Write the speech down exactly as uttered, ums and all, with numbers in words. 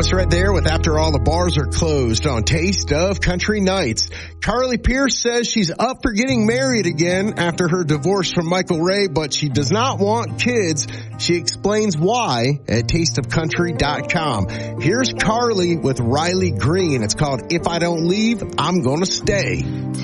Thomas right there with After All the Bars Are Closed on Taste of Country Nights. Carly Pearce says she's up for getting married again after her divorce from Michael Ray, but she does not want kids. She explains why at taste of country dot com. Here's Carly with Riley Green. It's called If I Don't Leave, I'm Gonna Stay.